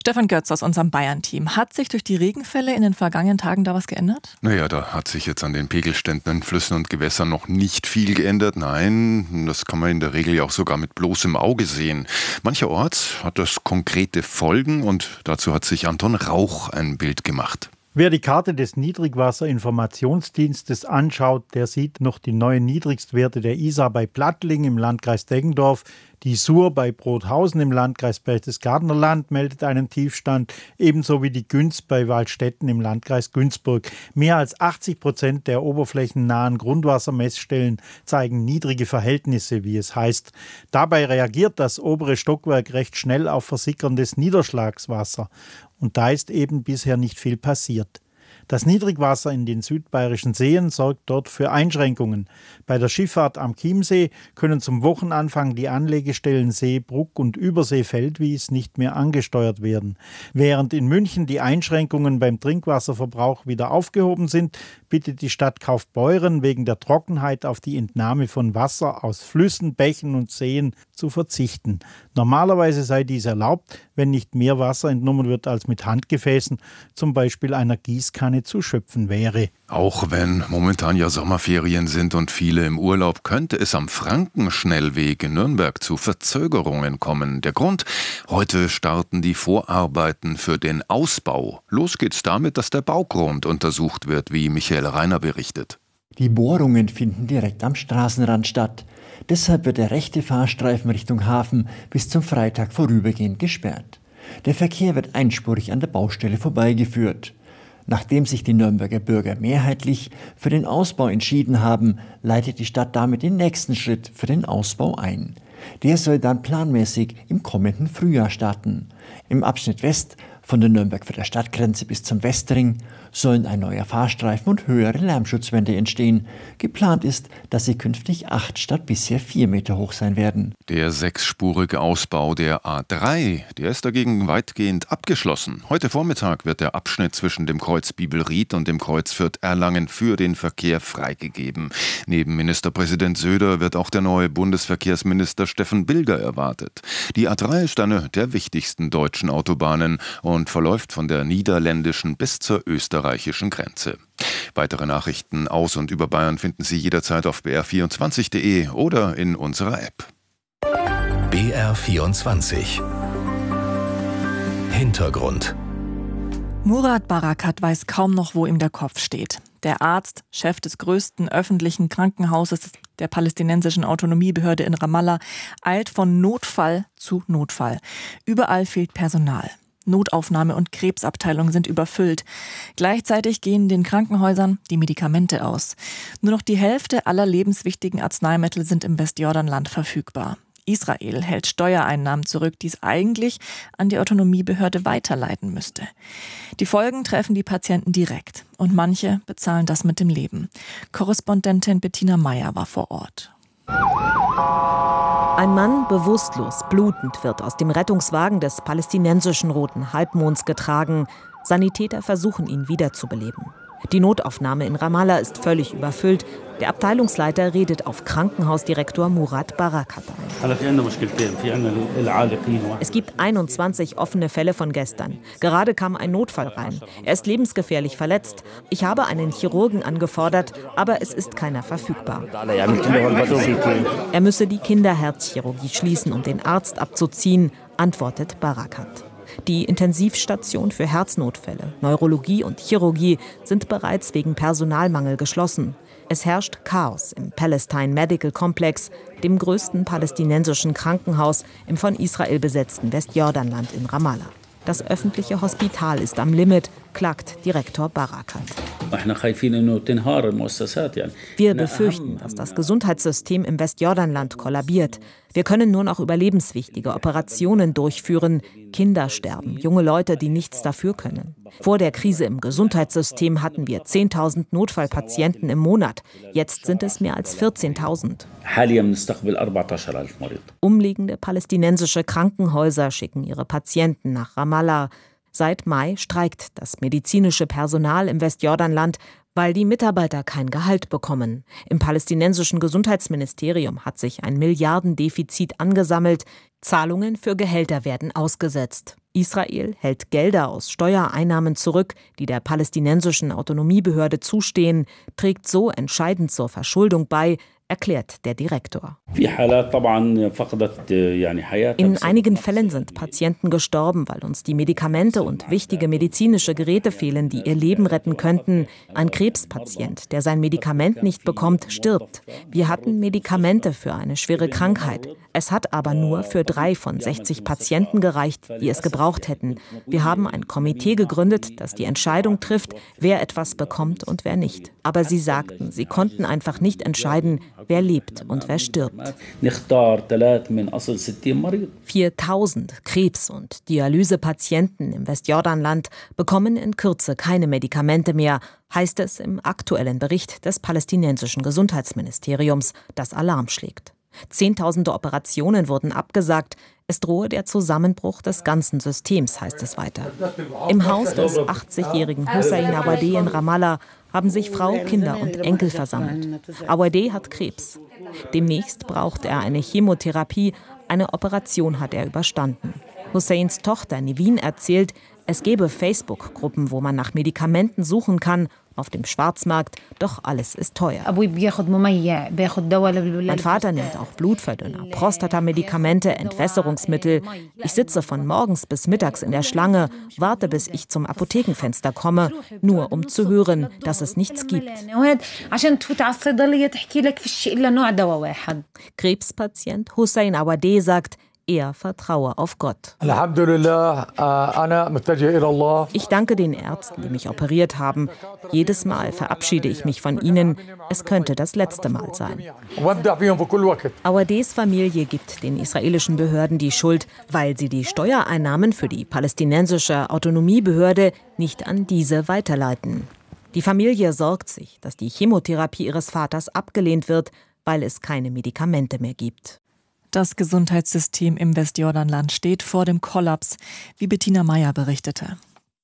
Stefan Götz aus unserem Bayern-Team. Hat sich durch die Regenfälle in den vergangenen Tagen da was geändert? Naja, da hat sich jetzt an den Pegelständen in Flüssen und Gewässern noch nicht viel geändert. Nein, das kann man in der Regel ja auch sogar mit bloßem Auge sehen. Mancherorts hat das konkrete Folgen und dazu hat sich Anton Rauch ein Bild gemacht. Wer die Karte des Niedrigwasserinformationsdienstes anschaut, der sieht noch die neuen Niedrigstwerte der Isar bei Plattling im Landkreis Deggendorf. Die Sur bei Brothausen im Landkreis Berchtesgadener Land meldet einen Tiefstand, ebenso wie die Günz bei Waldstätten im Landkreis Günzburg. Mehr als 80% der oberflächennahen Grundwassermessstellen zeigen niedrige Verhältnisse, wie es heißt. Dabei reagiert das obere Stockwerk recht schnell auf versickerndes Niederschlagswasser. Und da ist eben bisher nicht viel passiert. Das Niedrigwasser in den südbayerischen Seen sorgt dort für Einschränkungen. Bei der Schifffahrt am Chiemsee können zum Wochenanfang die Anlegestellen Seebruck und Übersee-Feldwies nicht mehr angesteuert werden. Während in München die Einschränkungen beim Trinkwasserverbrauch wieder aufgehoben sind, bittet die Stadt Kaufbeuren wegen der Trockenheit auf die Entnahme von Wasser aus Flüssen, Bächen und Seen zu verzichten. Normalerweise sei dies erlaubt, wenn nicht mehr Wasser entnommen wird, als mit Handgefäßen, zum Beispiel einer Gießkanne, zu schöpfen wäre. Auch wenn momentan ja Sommerferien sind und viele im Urlaub, könnte es am Frankenschnellweg in Nürnberg zu Verzögerungen kommen. Der Grund? Heute starten die Vorarbeiten für den Ausbau. Los geht's damit, dass der Baugrund untersucht wird, wie Michael Reiner berichtet. Die Bohrungen finden direkt am Straßenrand statt. Deshalb wird der rechte Fahrstreifen Richtung Hafen bis zum Freitag vorübergehend gesperrt. Der Verkehr wird einspurig an der Baustelle vorbeigeführt. Nachdem sich die Nürnberger Bürger mehrheitlich für den Ausbau entschieden haben, leitet die Stadt damit den nächsten Schritt für den Ausbau ein. Der soll dann planmäßig im kommenden Frühjahr starten. Im Abschnitt West von der Nürnberg-Fürther Stadtgrenze bis zum Westring sollen ein neuer Fahrstreifen und höhere Lärmschutzwände entstehen. Geplant ist, dass sie künftig 8 statt bisher 4 Meter hoch sein werden. Der 6-spurige Ausbau der A3, der ist dagegen weitgehend abgeschlossen. Heute Vormittag wird der Abschnitt zwischen dem Kreuz Bibelried und dem Kreuz Fürth-Erlangen für den Verkehr freigegeben. Neben Ministerpräsident Söder wird auch der neue Bundesverkehrsminister Steffen Bilger erwartet. Die A3 ist eine der wichtigsten deutschen Autobahnen und verläuft von der niederländischen bis zur österreichischen Grenze. Weitere Nachrichten aus und über Bayern finden Sie jederzeit auf br24.de oder in unserer App. BR24 Hintergrund. Murat Barakat weiß kaum noch, wo ihm der Kopf steht. Der Arzt, Chef des größten öffentlichen Krankenhauses der palästinensischen Autonomiebehörde in Ramallah, eilt von Notfall zu Notfall. Überall fehlt Personal. Notaufnahme und Krebsabteilung sind überfüllt. Gleichzeitig gehen den Krankenhäusern die Medikamente aus. Nur noch die Hälfte aller lebenswichtigen Arzneimittel sind im Westjordanland verfügbar. Israel hält Steuereinnahmen zurück, die es eigentlich an die Autonomiebehörde weiterleiten müsste. Die Folgen treffen die Patienten direkt und manche bezahlen das mit dem Leben. Korrespondentin Bettina Meyer war vor Ort. Ein Mann, bewusstlos, blutend, wird aus dem Rettungswagen des palästinensischen Roten Halbmonds getragen. Sanitäter versuchen, ihn wiederzubeleben. Die Notaufnahme in Ramallah ist völlig überfüllt. Der Abteilungsleiter redet auf Krankenhausdirektor Murat Barakat ein. Es gibt 21 offene Fälle von gestern. Gerade kam ein Notfall rein. Er ist lebensgefährlich verletzt. Ich habe einen Chirurgen angefordert, aber es ist keiner verfügbar. Er müsse die Kinderherzchirurgie schließen, um den Arzt abzuziehen, antwortet Barakat. Die Intensivstation für Herznotfälle, Neurologie und Chirurgie sind bereits wegen Personalmangel geschlossen. Es herrscht Chaos im Palestine Medical Complex, dem größten palästinensischen Krankenhaus im von Israel besetzten Westjordanland in Ramallah. Das öffentliche Hospital ist am Limit, klagt Direktor Barakat. Wir befürchten, dass das Gesundheitssystem im Westjordanland kollabiert. Wir können nur noch überlebenswichtige Operationen durchführen. Kinder sterben, junge Leute, die nichts dafür können. Vor der Krise im Gesundheitssystem hatten wir 10.000 Notfallpatienten im Monat. Jetzt sind es mehr als 14.000. Umliegende palästinensische Krankenhäuser schicken ihre Patienten nach Ramallah. Seit Mai streikt das medizinische Personal im Westjordanland, Weil die Mitarbeiter kein Gehalt bekommen. Im palästinensischen Gesundheitsministerium hat sich ein Milliardendefizit angesammelt. Zahlungen für Gehälter werden ausgesetzt. Israel hält Gelder aus Steuereinnahmen zurück, die der palästinensischen Autonomiebehörde zustehen, trägt so entscheidend zur Verschuldung bei, erklärt der Direktor. In einigen Fällen sind Patienten gestorben, weil uns die Medikamente und wichtige medizinische Geräte fehlen, die ihr Leben retten könnten. Ein Krebspatient, der sein Medikament nicht bekommt, stirbt. Wir hatten Medikamente für eine schwere Krankheit. Es hat aber nur für 3 von 60 Patienten gereicht, die es gebraucht hätten. Wir haben ein Komitee gegründet, das die Entscheidung trifft, wer etwas bekommt und wer nicht. Aber sie sagten, sie konnten einfach nicht entscheiden, wer lebt und wer stirbt. 4000 Krebs- und Dialysepatienten im Westjordanland bekommen in Kürze keine Medikamente mehr, heißt es im aktuellen Bericht des palästinensischen Gesundheitsministeriums, das Alarm schlägt. Zehntausende Operationen wurden abgesagt. Es drohe der Zusammenbruch des ganzen Systems, heißt es weiter. Im Haus des 80-jährigen Hussein Awadeh in Ramallah haben sich Frau, Kinder und Enkel versammelt. Awadeh hat Krebs. Demnächst braucht er eine Chemotherapie. Eine Operation hat er überstanden. Husseins Tochter Nevin erzählt, es gebe Facebook-Gruppen, wo man nach Medikamenten suchen kann, auf dem Schwarzmarkt, doch alles ist teuer. Mein Vater nimmt auch Blutverdünner, Prostatamedikamente, Entwässerungsmittel. Ich sitze von morgens bis mittags in der Schlange, warte, bis ich zum Apothekenfenster komme, nur um zu hören, dass es nichts gibt. Krebspatient Hussein Awadeh sagt, er vertraue auf Gott. Ich danke den Ärzten, die mich operiert haben. Jedes Mal verabschiede ich mich von ihnen. Es könnte das letzte Mal sein. Awadehs Familie gibt den israelischen Behörden die Schuld, weil sie die Steuereinnahmen für die palästinensische Autonomiebehörde nicht an diese weiterleiten. Die Familie sorgt sich, dass die Chemotherapie ihres Vaters abgelehnt wird, weil es keine Medikamente mehr gibt. Das Gesundheitssystem im Westjordanland steht vor dem Kollaps, wie Bettina Meyer berichtete.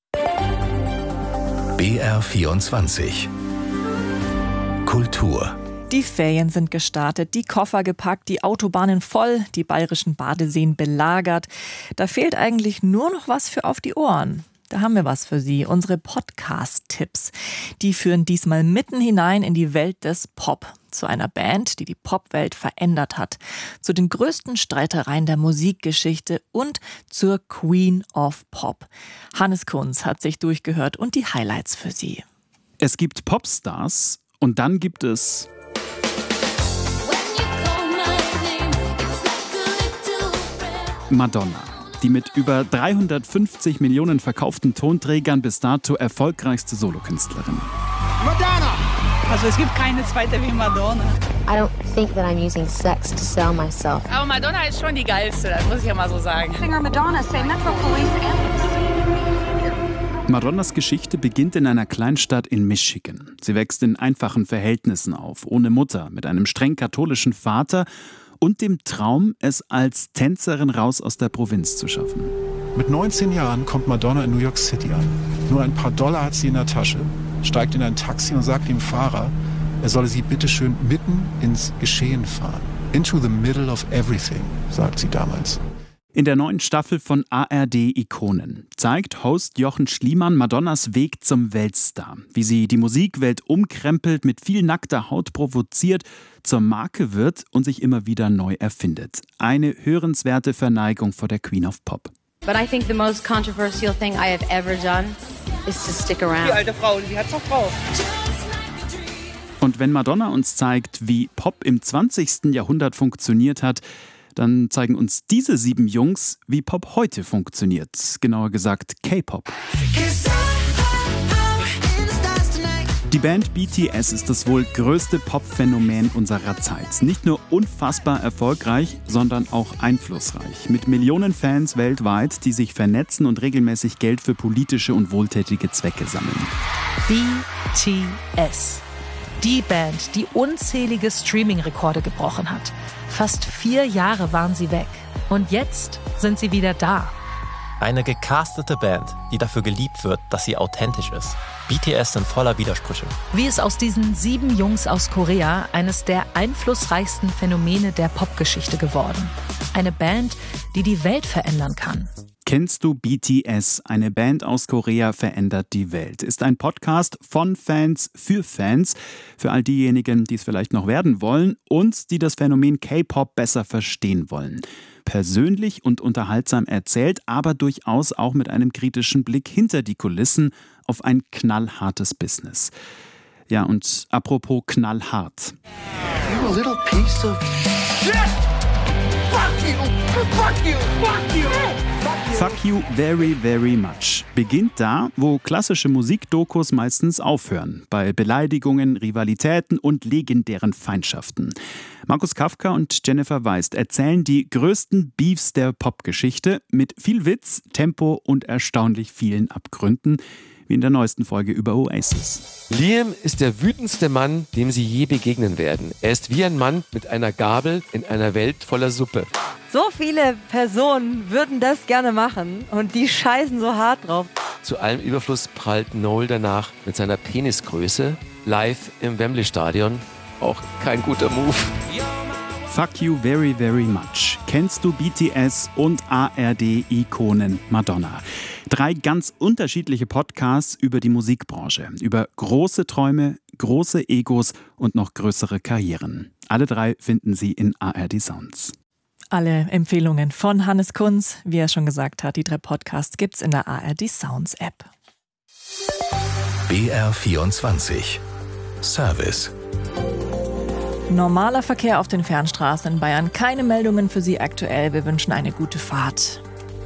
BR24 Kultur. Die Ferien sind gestartet, die Koffer gepackt, die Autobahnen voll, die bayerischen Badeseen belagert. Da fehlt eigentlich nur noch was für auf die Ohren. Da haben wir was für Sie, unsere Podcast-Tipps. Die führen diesmal mitten hinein in die Welt des Pop. Zu einer Band, die die Popwelt verändert hat. Zu den größten Streitereien der Musikgeschichte und zur Queen of Pop. Hannes Kunz hat sich durchgehört und die Highlights für Sie. Es gibt Popstars und dann gibt es Madonna, die mit über 350 Millionen verkauften Tonträgern bis dato erfolgreichste Solokünstlerin. Madonna! Also es gibt keine zweite wie Madonna. I don't think that I'm using sex to sell myself. Aber Madonna ist schon die geilste, das muss ich ja mal so sagen. Singer Madonna say Metro Police and Madonnas Geschichte beginnt in einer Kleinstadt in Michigan. Sie wächst in einfachen Verhältnissen auf, ohne Mutter, mit einem streng katholischen Vater und dem Traum, es als Tänzerin raus aus der Provinz zu schaffen. Mit 19 Jahren kommt Madonna in New York City an. Nur ein paar Dollar hat sie in der Tasche, steigt in ein Taxi und sagt dem Fahrer, er solle sie bitteschön mitten ins Geschehen fahren. Into the middle of everything, sagt sie damals. In der neuen Staffel von ARD Ikonen zeigt Host Jochen Schliemann Madonnas Weg zum Weltstar. Wie sie die Musikwelt umkrempelt, mit viel nackter Haut provoziert, zur Marke wird und sich immer wieder neu erfindet. Eine hörenswerte Verneigung vor der Queen of Pop. But I think the most controversial thing I have ever done is to stick around. Die alte Frau, die hat's doch drauf. Und wenn Madonna uns zeigt, wie Pop im 20. Jahrhundert funktioniert hat, dann zeigen uns diese 7 Jungs, wie Pop heute funktioniert. Genauer gesagt K-Pop. Die Band BTS ist das wohl größte Pop-Phänomen unserer Zeit. Nicht nur unfassbar erfolgreich, sondern auch einflussreich. Mit Millionen Fans weltweit, die sich vernetzen und regelmäßig Geld für politische und wohltätige Zwecke sammeln. BTS. Die Band, die unzählige Streaming-Rekorde gebrochen hat. Fast 4 Jahre waren sie weg. Und jetzt sind sie wieder da. Eine gecastete Band, die dafür geliebt wird, dass sie authentisch ist. BTS sind voller Widersprüche. Wie ist aus diesen 7 Jungs aus Korea eines der einflussreichsten Phänomene der Popgeschichte geworden? Eine Band, die die Welt verändern kann. Kennst du BTS? Eine Band aus Korea verändert die Welt. Ist ein Podcast von Fans für Fans. Für all diejenigen, die es vielleicht noch werden wollen und die das Phänomen K-Pop besser verstehen wollen. Persönlich und unterhaltsam erzählt, aber durchaus auch mit einem kritischen Blick hinter die Kulissen auf ein knallhartes Business. Ja, und apropos knallhart. You little piece of shit! Fuck you! Fuck you! Fuck you! Fuck you very, very much beginnt da, wo klassische Musikdokus meistens aufhören. Bei Beleidigungen, Rivalitäten und legendären Feindschaften. Markus Kafka und Jennifer Weist erzählen die größten Beefs der Popgeschichte mit viel Witz, Tempo und erstaunlich vielen Abgründen, wie in der neuesten Folge über Oasis. Liam ist der wütendste Mann, dem Sie je begegnen werden. Er ist wie ein Mann mit einer Gabel in einer Welt voller Suppe. So viele Personen würden das gerne machen und die scheißen so hart drauf. Zu allem Überfluss prallt Noel danach mit seiner Penisgröße live im Wembley-Stadion. Auch kein guter Move. Fuck you very, very much. Kennst du BTS und ARD-Ikonen Madonna? 3 ganz unterschiedliche Podcasts über die Musikbranche, über große Träume, große Egos und noch größere Karrieren. Alle 3 finden Sie in ARD Sounds. Alle Empfehlungen von Hannes Kunz, wie er schon gesagt hat, die 3 Podcasts gibt's in der ARD Sounds App. BR24 Service. Normaler Verkehr auf den Fernstraßen in Bayern. Keine Meldungen für Sie aktuell. Wir wünschen eine gute Fahrt.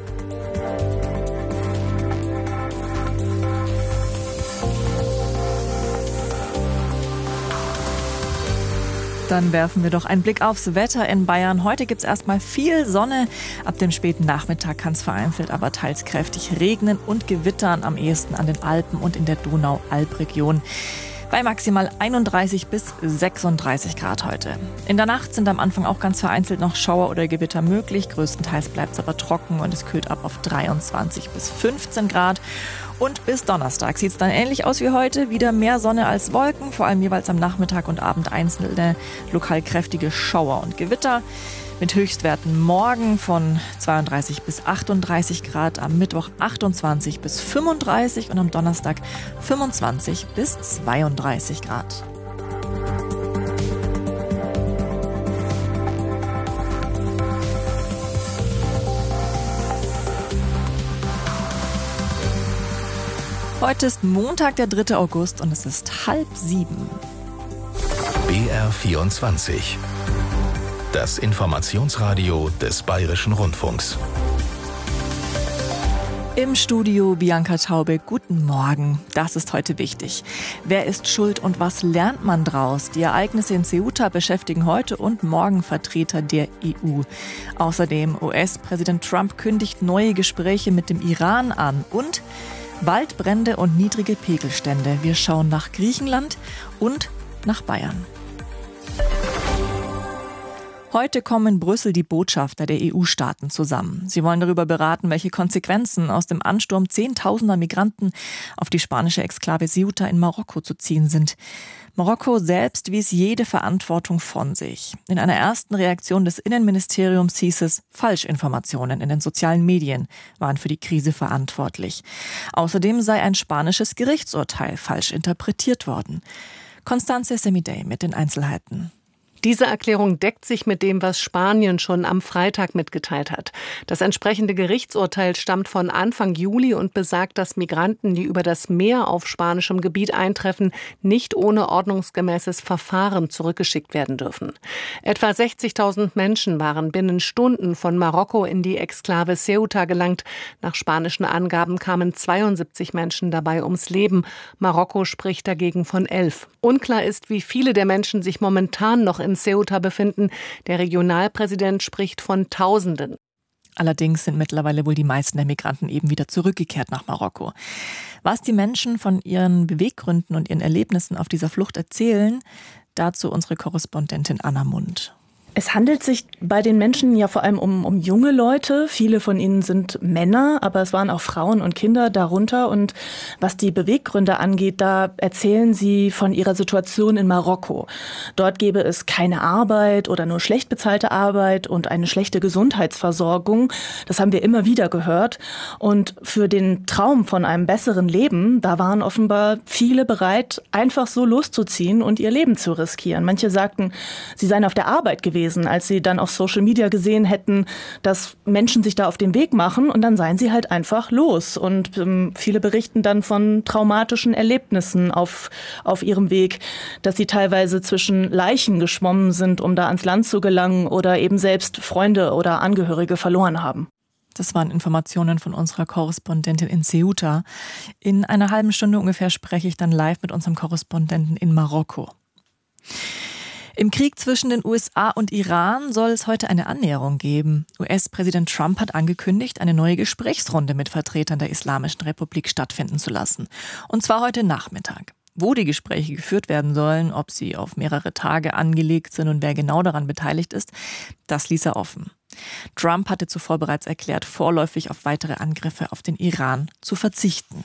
Dann werfen wir doch einen Blick aufs Wetter in Bayern. Heute gibt es erstmal viel Sonne. Ab dem späten Nachmittag kann es vereinzelt, aber teils kräftig regnen und gewittern, am ehesten an den Alpen und in der Donau-Alp-Region. Bei maximal 31 bis 36 Grad heute. In der Nacht sind am Anfang auch ganz vereinzelt noch Schauer oder Gewitter möglich. Größtenteils bleibt es aber trocken und es kühlt ab auf 23 bis 15 Grad. Und bis Donnerstag sieht es dann ähnlich aus wie heute. Wieder mehr Sonne als Wolken, vor allem jeweils am Nachmittag und Abend einzelne lokal kräftige Schauer und Gewitter. Mit Höchstwerten morgen von 32 bis 38 Grad, am Mittwoch 28 bis 35 und am Donnerstag 25 bis 32 Grad. Heute ist Montag, der 3. August und es ist 6:30. BR24. Das Informationsradio des Bayerischen Rundfunks. Im Studio Bianca Taube, guten Morgen. Das ist heute wichtig. Wer ist schuld und was lernt man draus? Die Ereignisse in Ceuta beschäftigen heute und morgen Vertreter der EU. Außerdem US-Präsident Trump kündigt neue Gespräche mit dem Iran an und Waldbrände und niedrige Pegelstände. Wir schauen nach Griechenland und nach Bayern. Heute kommen in Brüssel die Botschafter der EU-Staaten zusammen. Sie wollen darüber beraten, welche Konsequenzen aus dem Ansturm Zehntausender Migranten auf die spanische Exklave Ceuta in Marokko zu ziehen sind. Marokko selbst wies jede Verantwortung von sich. In einer ersten Reaktion des Innenministeriums hieß es, Falschinformationen in den sozialen Medien waren für die Krise verantwortlich. Außerdem sei ein spanisches Gerichtsurteil falsch interpretiert worden. Constanze Semidey mit den Einzelheiten. Diese Erklärung deckt sich mit dem, was Spanien schon am Freitag mitgeteilt hat. Das entsprechende Gerichtsurteil stammt von Anfang Juli und besagt, dass Migranten, die über das Meer auf spanischem Gebiet eintreffen, nicht ohne ordnungsgemäßes Verfahren zurückgeschickt werden dürfen. Etwa 60.000 Menschen waren binnen Stunden von Marokko in die Exklave Ceuta gelangt. Nach spanischen Angaben kamen 72 Menschen dabei ums Leben. Marokko spricht dagegen von 11. Unklar ist, wie viele der Menschen sich momentan noch in Ceuta befinden. Der Regionalpräsident spricht von Tausenden. Allerdings sind mittlerweile wohl die meisten der Migranten eben wieder zurückgekehrt nach Marokko. Was die Menschen von ihren Beweggründen und ihren Erlebnissen auf dieser Flucht erzählen, dazu unsere Korrespondentin Anna Mund. Es handelt sich bei den Menschen ja vor allem um junge Leute. Viele von ihnen sind Männer, aber es waren auch Frauen und Kinder darunter. Und was die Beweggründe angeht, da erzählen sie von ihrer Situation in Marokko. Dort gäbe es keine Arbeit oder nur schlecht bezahlte Arbeit und eine schlechte Gesundheitsversorgung. Das haben wir immer wieder gehört. Und für den Traum von einem besseren Leben, da waren offenbar viele bereit, einfach so loszuziehen und ihr Leben zu riskieren. Manche sagten, sie seien auf der Arbeit gewesen, als sie dann auf Social Media gesehen hätten, dass Menschen sich da auf den Weg machen und dann seien sie halt einfach los. Und viele berichten dann von traumatischen Erlebnissen auf ihrem Weg, dass sie teilweise zwischen Leichen geschwommen sind, um da ans Land zu gelangen oder eben selbst Freunde oder Angehörige verloren haben. Das waren Informationen von unserer Korrespondentin in Ceuta. In einer halben Stunde ungefähr spreche ich dann live mit unserem Korrespondenten in Marokko. Im Krieg zwischen den USA und Iran soll es heute eine Annäherung geben. US-Präsident Trump hat angekündigt, eine neue Gesprächsrunde mit Vertretern der Islamischen Republik stattfinden zu lassen. Und zwar heute Nachmittag. Wo die Gespräche geführt werden sollen, ob sie auf mehrere Tage angelegt sind und wer genau daran beteiligt ist, das ließ er offen. Trump hatte zuvor bereits erklärt, vorläufig auf weitere Angriffe auf den Iran zu verzichten.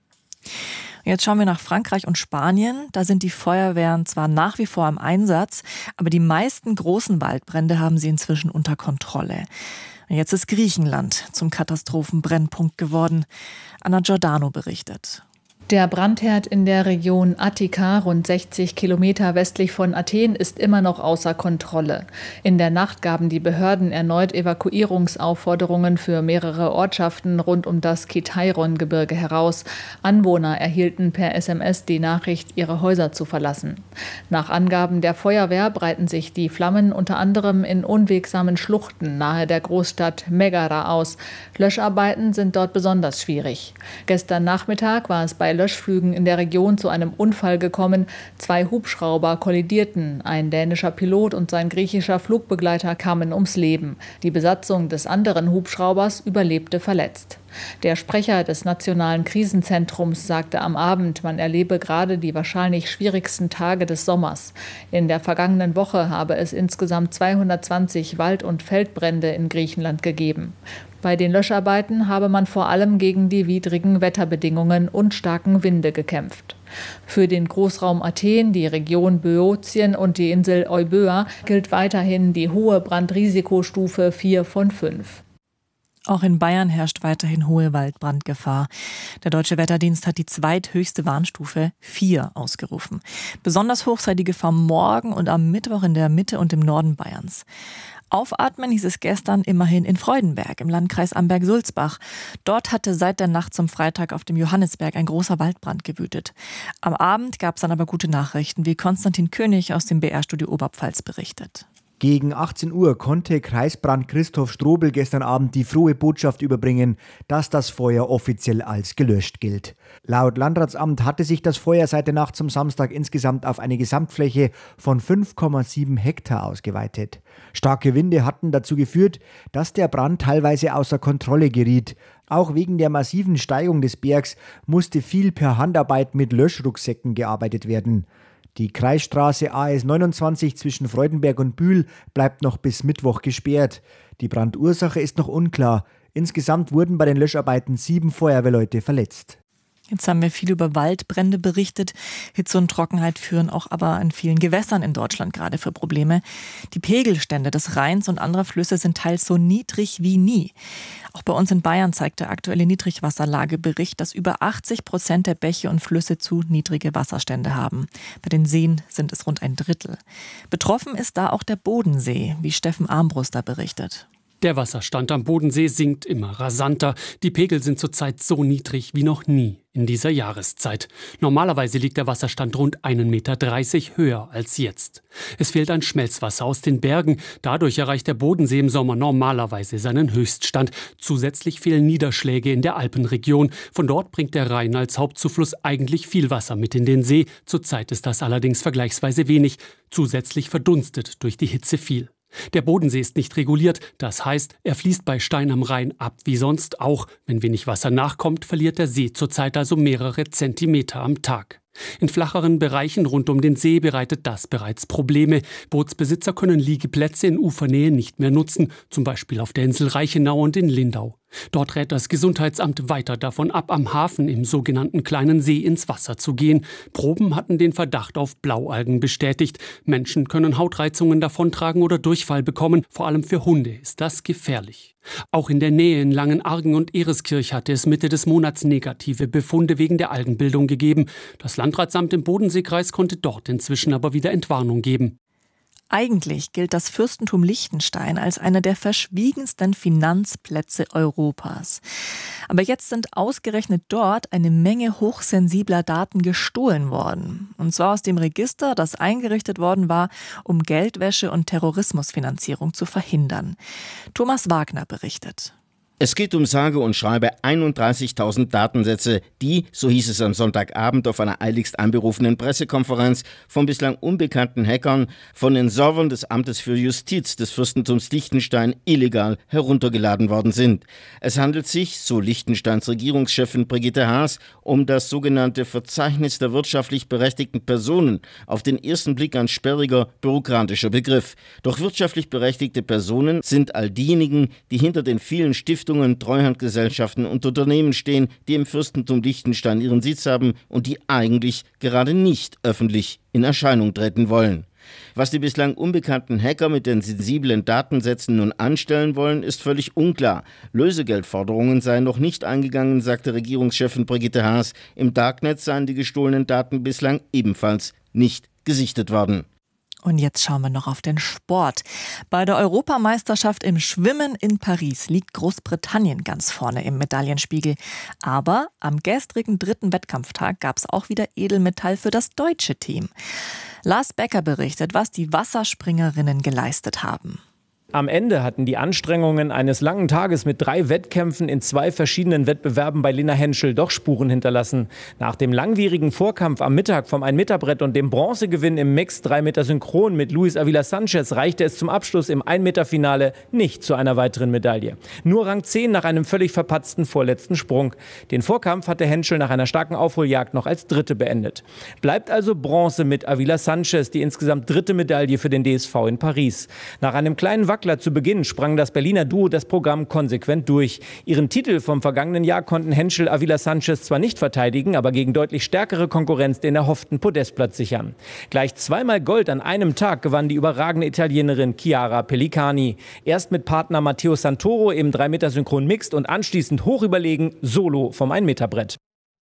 Jetzt schauen wir nach Frankreich und Spanien. Da sind die Feuerwehren zwar nach wie vor im Einsatz, aber die meisten großen Waldbrände haben sie inzwischen unter Kontrolle. Jetzt ist Griechenland zum Katastrophenbrennpunkt geworden. Anna Giordano berichtet. Der Brandherd in der Region Attika, rund 60 Kilometer westlich von Athen, ist immer noch außer Kontrolle. In der Nacht gaben die Behörden erneut Evakuierungsaufforderungen für mehrere Ortschaften rund um das Kitairon-Gebirge heraus. Anwohner erhielten per SMS die Nachricht, ihre Häuser zu verlassen. Nach Angaben der Feuerwehr breiten sich die Flammen unter anderem in unwegsamen Schluchten nahe der Großstadt Megara aus. Löscharbeiten sind dort besonders schwierig. Gestern Nachmittag war es bei Löschflügen in der Region zu einem Unfall gekommen. 2 Hubschrauber kollidierten. Ein dänischer Pilot und sein griechischer Flugbegleiter kamen ums Leben. Die Besatzung des anderen Hubschraubers überlebte verletzt. Der Sprecher des Nationalen Krisenzentrums sagte am Abend, man erlebe gerade die wahrscheinlich schwierigsten Tage des Sommers. In der vergangenen Woche habe es insgesamt 220 Wald- und Feldbrände in Griechenland gegeben. Bei den Löscharbeiten habe man vor allem gegen die widrigen Wetterbedingungen und starken Winde gekämpft. Für den Großraum Athen, die Region Böotien und die Insel Euböa gilt weiterhin die hohe Brandrisikostufe 4 von 5. Auch in Bayern herrscht weiterhin hohe Waldbrandgefahr. Der Deutsche Wetterdienst hat die zweithöchste Warnstufe 4 ausgerufen. Besonders hoch sei die Gefahr morgen und am Mittwoch in der Mitte und im Norden Bayerns. Aufatmen hieß es gestern immerhin in Freudenberg im Landkreis Amberg-Sulzbach. Dort hatte seit der Nacht zum Freitag auf dem Johannisberg ein großer Waldbrand gewütet. Am Abend gab es dann aber gute Nachrichten, wie Konstantin König aus dem BR-Studio Oberpfalz berichtet. Gegen 18 Uhr konnte Kreisbrand Christoph Strobel gestern Abend die frohe Botschaft überbringen, dass das Feuer offiziell als gelöscht gilt. Laut Landratsamt hatte sich das Feuer seit der Nacht zum Samstag insgesamt auf eine Gesamtfläche von 5,7 Hektar ausgeweitet. Starke Winde hatten dazu geführt, dass der Brand teilweise außer Kontrolle geriet. Auch wegen der massiven Steigung des Bergs musste viel per Handarbeit mit Löschrucksäcken gearbeitet werden. Die Kreisstraße AS 29 zwischen Freudenberg und Bühl bleibt noch bis Mittwoch gesperrt. Die Brandursache ist noch unklar. Insgesamt wurden bei den Löscharbeiten 7 Feuerwehrleute verletzt. Jetzt haben wir viel über Waldbrände berichtet. Hitze und Trockenheit führen auch aber in vielen Gewässern in Deutschland gerade für Probleme. Die Pegelstände des Rheins und anderer Flüsse sind teils so niedrig wie nie. Auch bei uns in Bayern zeigt der aktuelle Niedrigwasserlagebericht, dass über 80% der Bäche und Flüsse zu niedrige Wasserstände haben. Bei den Seen sind es rund ein Drittel. Betroffen ist da auch der Bodensee, wie Steffen Armbruster berichtet. Der Wasserstand am Bodensee sinkt immer rasanter. Die Pegel sind zurzeit so niedrig wie noch nie in dieser Jahreszeit. Normalerweise liegt der Wasserstand rund 1,30 Meter höher als jetzt. Es fehlt an Schmelzwasser aus den Bergen. Dadurch erreicht der Bodensee im Sommer normalerweise seinen Höchststand. Zusätzlich fehlen Niederschläge in der Alpenregion. Von dort bringt der Rhein als Hauptzufluss eigentlich viel Wasser mit in den See. Zurzeit ist das allerdings vergleichsweise wenig. Zusätzlich verdunstet durch die Hitze viel. Der Bodensee ist nicht reguliert, das heißt, er fließt bei Stein am Rhein ab wie sonst auch. Wenn wenig Wasser nachkommt, verliert der See zurzeit also mehrere Zentimeter am Tag. In flacheren Bereichen rund um den See bereitet das bereits Probleme. Bootsbesitzer können Liegeplätze in Ufernähe nicht mehr nutzen, zum Beispiel auf der Insel Reichenau und in Lindau. Dort rät das Gesundheitsamt weiter davon ab, am Hafen im sogenannten Kleinen See ins Wasser zu gehen. Proben hatten den Verdacht auf Blaualgen bestätigt. Menschen können Hautreizungen davontragen oder Durchfall bekommen. Vor allem für Hunde ist das gefährlich. Auch in der Nähe in Langenargen und Ereskirch hatte es Mitte des Monats negative Befunde wegen der Algenbildung gegeben. Das Landratsamt im Bodenseekreis konnte dort inzwischen aber wieder Entwarnung geben. Eigentlich gilt das Fürstentum Liechtenstein als einer der verschwiegensten Finanzplätze Europas. Aber jetzt sind ausgerechnet dort eine Menge hochsensibler Daten gestohlen worden. Und zwar aus dem Register, das eingerichtet worden war, um Geldwäsche und Terrorismusfinanzierung zu verhindern. Thomas Wagner berichtet. Es geht um sage und schreibe 31.000 Datensätze, die, so hieß es am Sonntagabend auf einer eiligst anberufenen Pressekonferenz, von bislang unbekannten Hackern von den Servern des Amtes für Justiz des Fürstentums Liechtenstein illegal heruntergeladen worden sind. Es handelt sich, so Liechtensteins Regierungschefin Brigitte Haas, um das sogenannte Verzeichnis der wirtschaftlich berechtigten Personen. Auf den ersten Blick ein sperriger, bürokratischer Begriff. Doch wirtschaftlich berechtigte Personen sind all diejenigen, die hinter den vielen Stiftungen, Treuhandgesellschaften und Unternehmen stehen, die im Fürstentum Liechtenstein ihren Sitz haben und die eigentlich gerade nicht öffentlich in Erscheinung treten wollen. Was die bislang unbekannten Hacker mit den sensiblen Datensätzen nun anstellen wollen, ist völlig unklar. Lösegeldforderungen seien noch nicht eingegangen, sagte Regierungschefin Brigitte Haas. Im Darknet seien die gestohlenen Daten bislang ebenfalls nicht gesichtet worden. Und jetzt schauen wir noch auf den Sport. Bei der Europameisterschaft im Schwimmen in Paris liegt Großbritannien ganz vorne im Medaillenspiegel. Aber am gestrigen 3. Wettkampftag gab es auch wieder Edelmetall für das deutsche Team. Lars Becker berichtet, was die Wasserspringerinnen geleistet haben. Am Ende hatten die Anstrengungen eines langen Tages mit 3 Wettkämpfen in 2 verschiedenen Wettbewerben bei Lena Henschel doch Spuren hinterlassen. Nach dem langwierigen Vorkampf am Mittag vom 1-Meter-Brett und dem Bronzegewinn im Mix 3 Meter Synchron mit Luis Avila Sanchez reichte es zum Abschluss im 1-Meter-Finale nicht zu einer weiteren Medaille. Nur Rang 10 nach einem völlig verpatzten vorletzten Sprung. Den Vorkampf hatte Henschel nach einer starken Aufholjagd noch als Dritte beendet. Bleibt also Bronze mit Avila Sanchez, die insgesamt 3. Medaille für den DSV in Paris. Nach einem kleinen Wackler zu Beginn sprang das Berliner Duo das Programm konsequent durch. Ihren Titel vom vergangenen Jahr konnten Henschel Avila Sanchez zwar nicht verteidigen, aber gegen deutlich stärkere Konkurrenz den erhofften Podestplatz sichern. Gleich 2-mal Gold an einem Tag gewann die überragende Italienerin Chiara Pellicani. Erst mit Partner Matteo Santoro im 3-Meter-Synchron Mixed und anschließend hochüberlegen Solo vom 1-Meter-Brett.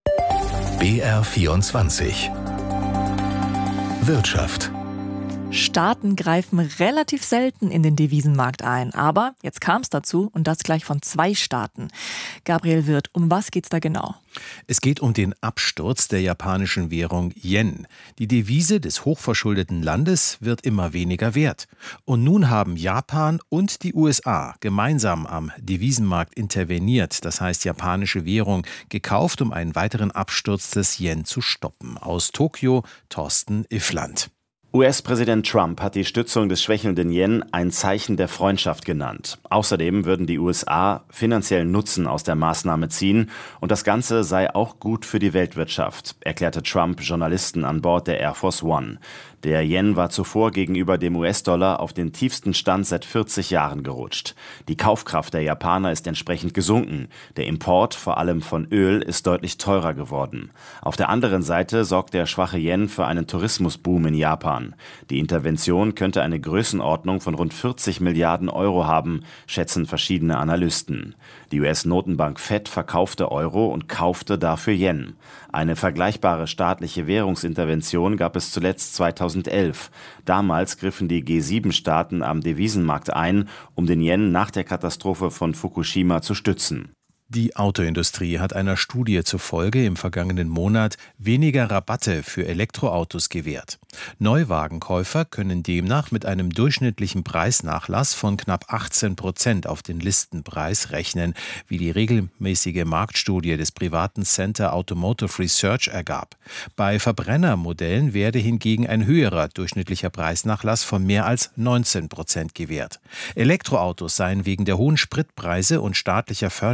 BR24 Wirtschaft. Staaten greifen relativ selten in den Devisenmarkt ein. Aber jetzt kam es dazu und das gleich von 2 Staaten. Gabriel Wirth, um was geht's da genau? Es geht um den Absturz der japanischen Währung Yen. Die Devise des hochverschuldeten Landes wird immer weniger wert. Und nun haben Japan und die USA gemeinsam am Devisenmarkt interveniert, das heißt japanische Währung gekauft, um einen weiteren Absturz des Yen zu stoppen. Aus Tokio, Thorsten Iffland. US-Präsident Trump hat die Stützung des schwächelnden Yen ein Zeichen der Freundschaft genannt. Außerdem würden die USA finanziellen Nutzen aus der Maßnahme ziehen und das Ganze sei auch gut für die Weltwirtschaft, erklärte Trump Journalisten an Bord der Air Force One. Der Yen war zuvor gegenüber dem US-Dollar auf den tiefsten Stand seit 40 Jahren gerutscht. Die Kaufkraft der Japaner ist entsprechend gesunken. Der Import, vor allem von Öl, ist deutlich teurer geworden. Auf der anderen Seite sorgt der schwache Yen für einen Tourismusboom in Japan. Die Intervention könnte eine Größenordnung von rund 40 Milliarden Euro haben, schätzen verschiedene Analysten. Die US-Notenbank Fed verkaufte Euro und kaufte dafür Yen. Eine vergleichbare staatliche Währungsintervention gab es zuletzt 2011. Damals griffen die G7-Staaten am Devisenmarkt ein, um den Yen nach der Katastrophe von Fukushima zu stützen. Die Autoindustrie hat einer Studie zufolge im vergangenen Monat weniger Rabatte für Elektroautos gewährt. Neuwagenkäufer können demnach mit einem durchschnittlichen Preisnachlass von knapp 18% auf den Listenpreis rechnen, wie die regelmäßige Marktstudie des privaten Center Automotive Research ergab. Bei Verbrennermodellen werde hingegen ein höherer durchschnittlicher Preisnachlass von mehr als 19% gewährt. Elektroautos seien wegen der hohen Spritpreise und staatlicher Förderprämien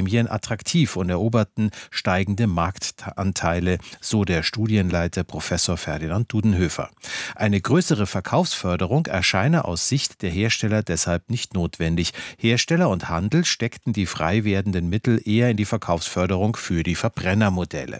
Prämien attraktiv und eroberten steigende Marktanteile, so der Studienleiter Professor Ferdinand Dudenhöfer. Eine größere Verkaufsförderung erscheine aus Sicht der Hersteller deshalb nicht notwendig. Hersteller und Handel steckten die frei werdenden Mittel eher in die Verkaufsförderung für die Verbrennermodelle.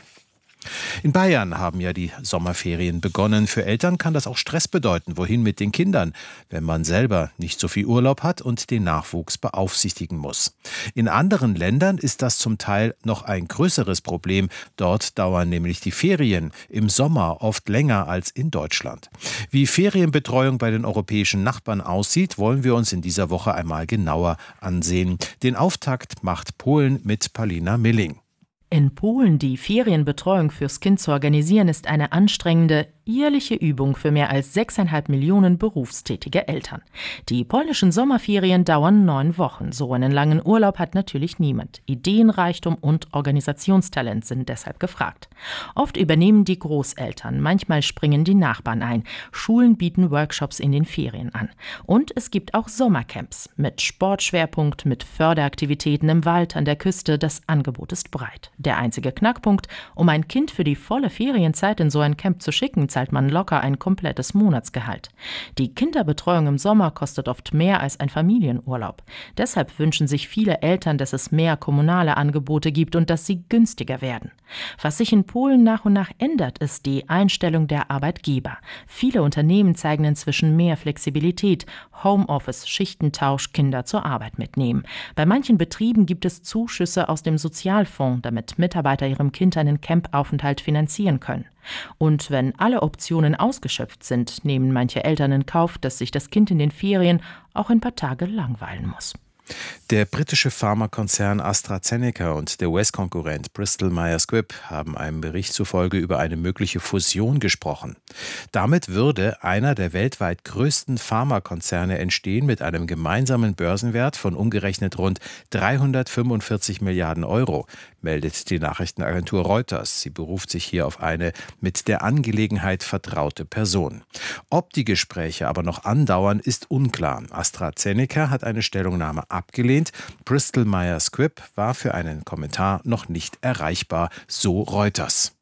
In Bayern haben ja die Sommerferien begonnen. Für Eltern kann das auch Stress bedeuten. Wohin mit den Kindern, wenn man selber nicht so viel Urlaub hat und den Nachwuchs beaufsichtigen muss? In anderen Ländern ist das zum Teil noch ein größeres Problem. Dort dauern nämlich die Ferien im Sommer oft länger als in Deutschland. Wie Ferienbetreuung bei den europäischen Nachbarn aussieht, wollen wir uns in dieser Woche einmal genauer ansehen. Den Auftakt macht Polen mit Paulina Milling. In Polen die Ferienbetreuung fürs Kind zu organisieren, ist eine anstrengende, jährliche Übung für mehr als 6,5 Millionen berufstätige Eltern. Die polnischen Sommerferien dauern 9 Wochen. So einen langen Urlaub hat natürlich niemand. Ideenreichtum und Organisationstalent sind deshalb gefragt. Oft übernehmen die Großeltern, manchmal springen die Nachbarn ein. Schulen bieten Workshops in den Ferien an. Und es gibt auch Sommercamps mit Sportschwerpunkt, mit Förderaktivitäten im Wald, an der Küste. Das Angebot ist breit. Der einzige Knackpunkt, um ein Kind für die volle Ferienzeit in so ein Camp zu schicken, zahlt man locker ein komplettes Monatsgehalt. Die Kinderbetreuung im Sommer kostet oft mehr als ein Familienurlaub. Deshalb wünschen sich viele Eltern, dass es mehr kommunale Angebote gibt und dass sie günstiger werden. Was sich in Polen nach und nach ändert, ist die Einstellung der Arbeitgeber. Viele Unternehmen zeigen inzwischen mehr Flexibilität, Homeoffice, Schichtentausch, Kinder zur Arbeit mitnehmen. Bei manchen Betrieben gibt es Zuschüsse aus dem Sozialfonds, damit Mitarbeiter ihrem Kind einen Campaufenthalt finanzieren können. Und wenn alle Optionen ausgeschöpft sind, nehmen manche Eltern in Kauf, dass sich das Kind in den Ferien auch ein paar Tage langweilen muss. Der britische Pharmakonzern AstraZeneca und der US-Konkurrent Bristol Myers Squibb haben einem Bericht zufolge über eine mögliche Fusion gesprochen. Damit würde einer der weltweit größten Pharmakonzerne entstehen mit einem gemeinsamen Börsenwert von umgerechnet rund 345 Milliarden Euro, meldet die Nachrichtenagentur Reuters. Sie beruft sich hier auf eine mit der Angelegenheit vertraute Person. Ob die Gespräche aber noch andauern, ist unklar. AstraZeneca hat eine Stellungnahme abgelehnt. Bristol Myers Squibb war für einen Kommentar noch nicht erreichbar, so Reuters.